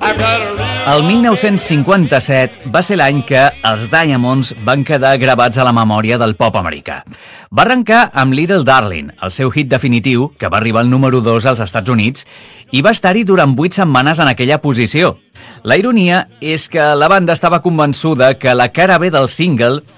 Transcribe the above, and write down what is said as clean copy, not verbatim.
El 1957 va ser l'any que els Diamonds van quedar gravats a la memòria del pop americà. Va arrencar amb Little Darling, el seu hit definitiu, que va arribar al número 2 als Estats Units, i va estar-hi durant 8 setmanes en aquella posició. La ironia és que la banda estava convençuda que la cara B del single